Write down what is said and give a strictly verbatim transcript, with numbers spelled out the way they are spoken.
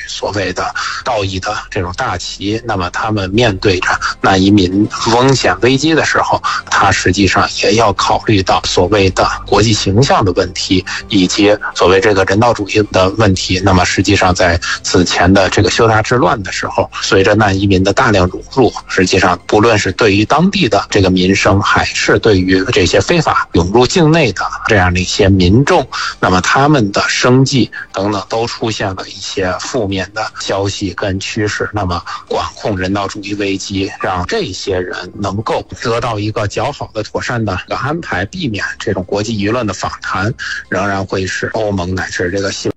所谓的道义的这种大旗，那么他们面对着难移民风险危机的时候，他实际上也要考虑到所谓的国际形象的问题，以及所谓这个人道主义的问题。那么实际上在此前的这个休达之乱的时候，随着难移民的大量涌入，实际上不论是对于当地的这个民生，还是对于这些非法涌入境内的这样的一些民众，那么他们的生计等等都出现了一些负面的消息跟趋势。那么管控人道主义危机，让这些人能够得到一个较好的妥善的安排，避免这种国际舆论的反弹，仍然会是欧盟乃至这个西